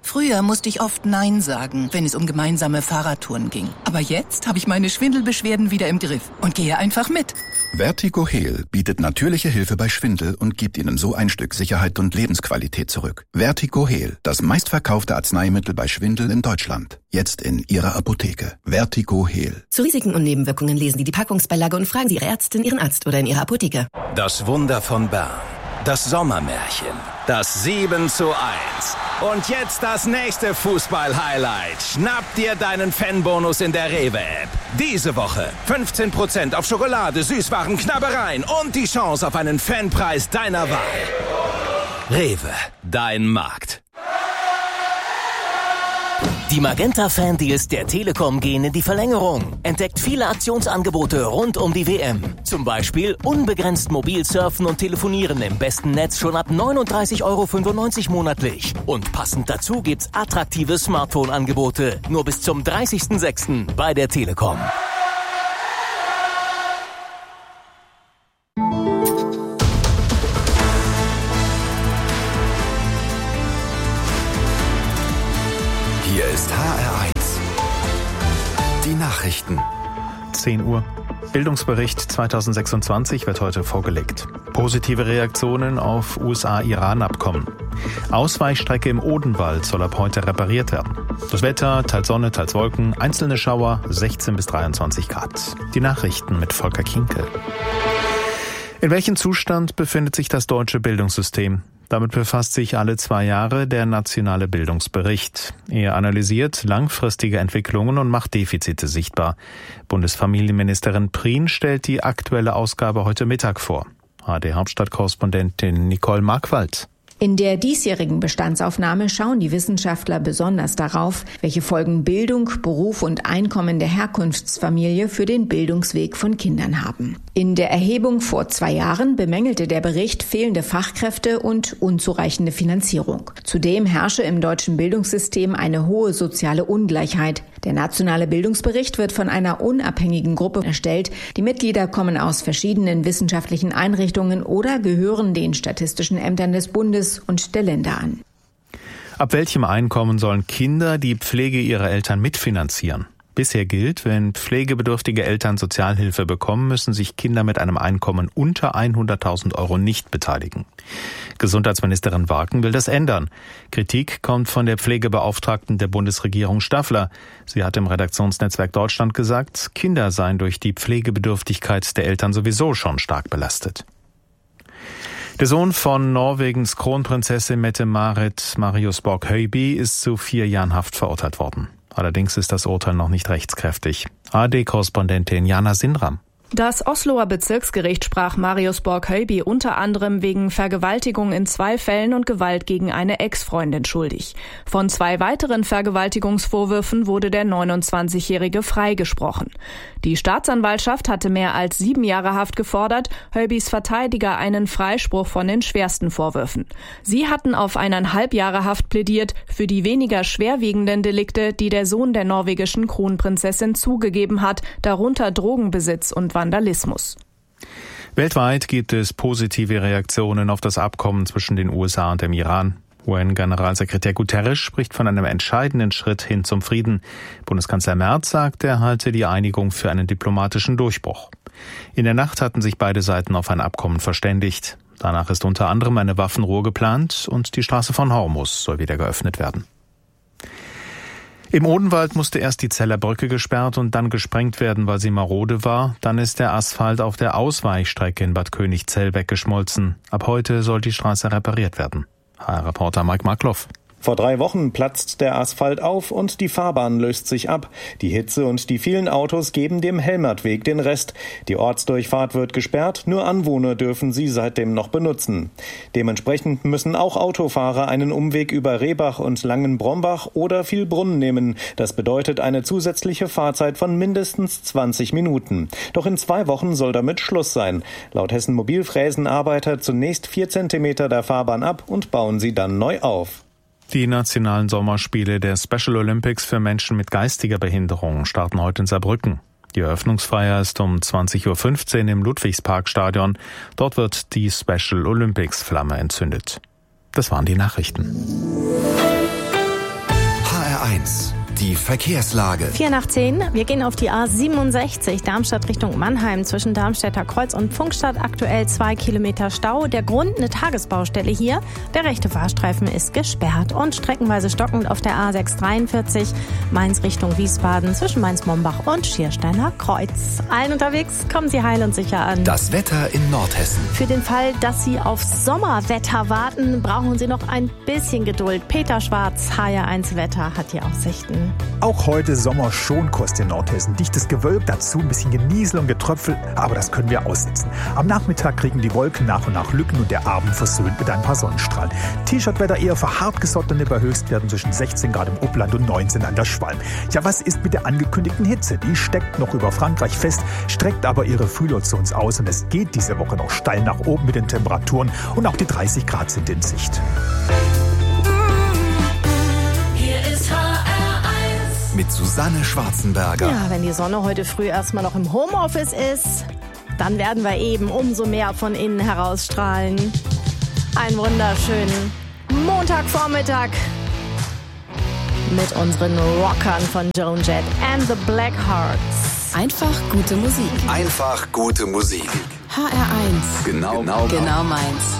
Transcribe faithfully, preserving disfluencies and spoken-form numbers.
Früher musste ich oft Nein sagen, wenn es um gemeinsame Fahrradtouren ging. Aber jetzt habe ich meine Schwindelbeschwerden wieder im Griff und gehe einfach mit. Vertigo Heal bietet natürliche Hilfe bei Schwindel und gibt Ihnen so ein Stück Sicherheit und Lebensqualität zurück. Vertigo Heal, das meistverkaufte Arzneimittel bei Schwindel in Deutschland. Jetzt in Ihrer Apotheke. Vertigo Heal. Zu Risiken und Nebenwirkungen lesen Sie die Packungsbeilage und fragen Sie Ihre Ärztin, Ihren Arzt oder in Ihrer Apotheke. Das Wunder von Bern. Das Sommermärchen. Das sieben zu eins. Und jetzt das nächste Fußball-Highlight. Schnapp dir deinen Fanbonus in der Rewe-App. Diese Woche fünfzehn Prozent auf Schokolade, Süßwaren, Knabbereien und die Chance auf einen Fanpreis deiner Wahl. Rewe, dein Markt. Die Magenta-Fan-Deals der Telekom gehen in die Verlängerung. Entdeckt viele Aktionsangebote rund um die W M. Zum Beispiel unbegrenzt mobil surfen und telefonieren im besten Netz schon ab neununddreißig Euro fünfundneunzig monatlich. Und passend dazu gibt's attraktive Smartphone-Angebote. Nur bis zum dreißigsten sechsten bei der Telekom. Hier ist H R eins. Die Nachrichten. zehn Uhr. Bildungsbericht zweitausendsechsundzwanzig wird heute vorgelegt. Positive Reaktionen auf U S A-Iran-Abkommen. Ausweichstrecke im Odenwald soll ab heute repariert werden. Das Wetter, teils Sonne, teils Wolken, einzelne Schauer, sechzehn bis dreiundzwanzig Grad. Die Nachrichten mit Volker Kinkel. In welchem Zustand befindet sich das deutsche Bildungssystem? Damit befasst sich alle zwei Jahre der nationale Bildungsbericht. Er analysiert langfristige Entwicklungen und macht Defizite sichtbar. Bundesfamilienministerin Prien stellt die aktuelle Ausgabe heute Mittag vor. A R D-Hauptstadtkorrespondentin Nicole Markwald. In der diesjährigen Bestandsaufnahme schauen die Wissenschaftler besonders darauf, welche Folgen Bildung, Beruf und Einkommen der Herkunftsfamilie für den Bildungsweg von Kindern haben. In der Erhebung vor zwei Jahren bemängelte der Bericht fehlende Fachkräfte und unzureichende Finanzierung. Zudem herrsche im deutschen Bildungssystem eine hohe soziale Ungleichheit. Der nationale Bildungsbericht wird von einer unabhängigen Gruppe erstellt. Die Mitglieder kommen aus verschiedenen wissenschaftlichen Einrichtungen oder gehören den statistischen Ämtern des Bundes und der Länder an. Ab welchem Einkommen sollen Kinder die Pflege ihrer Eltern mitfinanzieren? Bisher gilt, wenn pflegebedürftige Eltern Sozialhilfe bekommen, müssen sich Kinder mit einem Einkommen unter hunderttausend Euro nicht beteiligen. Gesundheitsministerin Warken will das ändern. Kritik kommt von der Pflegebeauftragten der Bundesregierung Staffler. Sie hat im Redaktionsnetzwerk Deutschland gesagt, Kinder seien durch die Pflegebedürftigkeit der Eltern sowieso schon stark belastet. Der Sohn von Norwegens Kronprinzessin Mette-Marit, Marius Borg-Høiby, ist zu vier Jahren Haft verurteilt worden. Allerdings ist das Urteil noch nicht rechtskräftig. A R D-Korrespondentin Jana Sindram. Das Osloer Bezirksgericht sprach Marius Borg-Høiby unter anderem wegen Vergewaltigung in zwei Fällen und Gewalt gegen eine Ex-Freundin schuldig. Von zwei weiteren Vergewaltigungsvorwürfen wurde der neunundzwanzigjährige freigesprochen. Die Staatsanwaltschaft hatte mehr als sieben Jahre Haft gefordert, Høibys Verteidiger einen Freispruch von den schwersten Vorwürfen. Sie hatten auf eineinhalb Jahre Haft plädiert für die weniger schwerwiegenden Delikte, die der Sohn der norwegischen Kronprinzessin zugegeben hat, darunter Drogenbesitz und Vandalismus. Weltweit gibt es positive Reaktionen auf das Abkommen zwischen den U S A und dem Iran. U N-Generalsekretär Guterres spricht von einem entscheidenden Schritt hin zum Frieden. Bundeskanzler Merz sagt, er halte die Einigung für einen diplomatischen Durchbruch. In der Nacht hatten sich beide Seiten auf ein Abkommen verständigt. Danach ist unter anderem eine Waffenruhe geplant und die Straße von Hormuz soll wieder geöffnet werden. Im Odenwald musste erst die Zeller Brücke gesperrt und dann gesprengt werden, weil sie marode war. Dann ist der Asphalt auf der Ausweichstrecke in Bad Königzell weggeschmolzen. Ab heute soll die Straße repariert werden. H R-Reporter Mike Markloff. Vor drei Wochen platzt der Asphalt auf und die Fahrbahn löst sich ab. Die Hitze und die vielen Autos geben dem Helmertweg den Rest. Die Ortsdurchfahrt wird gesperrt, nur Anwohner dürfen sie seitdem noch benutzen. Dementsprechend müssen auch Autofahrer einen Umweg über Rehbach und Langenbrombach oder Vielbrunn nehmen. Das bedeutet eine zusätzliche Fahrzeit von mindestens zwanzig Minuten. Doch in zwei Wochen soll damit Schluss sein. Laut Hessen Mobil fräsen Arbeiter zunächst vier Zentimeter der Fahrbahn ab und bauen sie dann neu auf. Die nationalen Sommerspiele der Special Olympics für Menschen mit geistiger Behinderung starten heute in Saarbrücken. Die Eröffnungsfeier ist um zwanzig Uhr fünfzehn im Ludwigsparkstadion. Dort wird die Special Olympics Flamme entzündet. Das waren die Nachrichten. R eins. Die Verkehrslage. vier nach zehn. Wir gehen auf die A siebenundsechzig, Darmstadt Richtung Mannheim, zwischen Darmstädter Kreuz und Pfungstadt. Aktuell zwei Kilometer Stau. Der Grund, eine Tagesbaustelle hier. Der rechte Fahrstreifen ist gesperrt. Und streckenweise stockend auf der A sechshundertdreiundvierzig, Mainz Richtung Wiesbaden, zwischen Mainz-Mombach und Schiersteiner Kreuz. Allen unterwegs, kommen Sie heil und sicher an. Das Wetter in Nordhessen. Für den Fall, dass Sie auf Sommerwetter warten, brauchen Sie noch ein bisschen Geduld. Peter Schwarz, H R eins Wetter, hat die Aussichten. Auch heute Sommerschonkost in Nordhessen. Dichtes Gewölk, dazu ein bisschen Geniesel und Getröpfel, aber das können wir aussitzen. Am Nachmittag kriegen die Wolken nach und nach Lücken und der Abend versöhnt mit ein paar Sonnenstrahlen. T-Shirt-Wetter eher für Hartgesottene bei Höchstwerten zwischen sechzehn Grad im Upland und neunzehn an der Schwalm. Ja, was ist mit der angekündigten Hitze? Die steckt noch über Frankreich fest, streckt aber ihre Fühler zu uns aus und es geht diese Woche noch steil nach oben mit den Temperaturen und auch die dreißig Grad sind in Sicht. Mit Susanne Schwarzenberger. Ja, wenn die Sonne heute früh erstmal noch im Homeoffice ist, dann werden wir eben umso mehr von innen herausstrahlen. Einen wunderschönen Montagvormittag mit unseren Rockern von Joan Jett and the Blackhearts. Einfach gute Musik. Einfach gute Musik. H R eins. Genau, genau, genau meins.